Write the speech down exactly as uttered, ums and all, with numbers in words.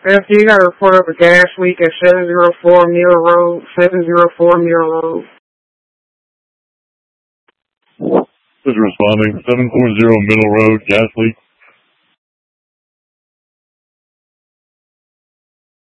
F, you got to report up a gas leak at seven oh four Mill Road, seven oh four Mill Road. This is responding, seven forty Middle Road, gas leak.